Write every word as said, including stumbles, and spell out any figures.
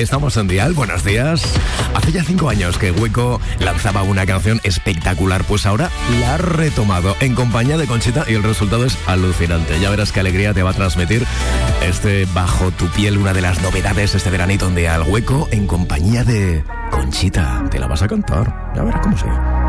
Estamos en Dial, buenos días. Hace ya cinco años que Hueco lanzaba una canción espectacular, pues ahora la ha retomado en compañía de Conchita y el resultado es alucinante. Ya verás qué alegría te va a transmitir este Bajo tu piel, una de las novedades este veranito en Dial. Hueco en compañía de Conchita. Te la vas a cantar, ya verás cómo sigue.